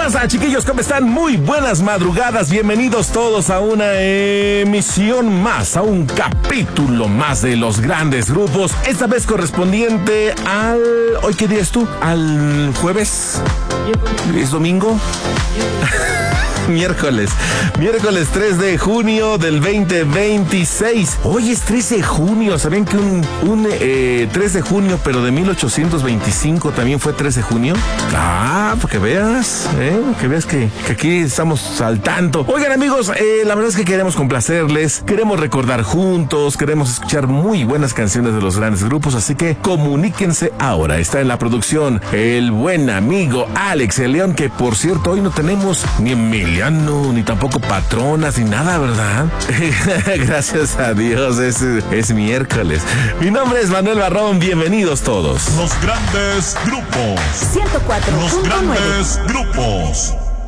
pasa, chiquillos? ¿Cómo están? Muy buenas madrugadas. Bienvenidos todos a una emisión más, a un capítulo más de Los Grandes Grupos. Esta vez correspondiente al... ¿Hoy qué día es tú? ¿Al jueves? ¿Es domingo? Miércoles 3 de junio del 2026. Hoy es 13 de junio. ¿Saben que un 3 de junio, pero de 1825 también fue 3 de junio? Ah, para que veas, que aquí estamos al tanto. Oigan, amigos, la verdad es que queremos complacerles, queremos recordar juntos, queremos escuchar muy buenas canciones de los grandes grupos, así que comuníquense ahora. Está en la producción el buen amigo Alex el León, que por cierto hoy no tenemos ni Emiliano, ni tampoco patronas, ni nada, ¿verdad? Gracias a Dios, es miércoles. Mi nombre es Manuel Barrón, bienvenidos todos. Los Grandes Grupos. 104.9. Los Grandes Grupos.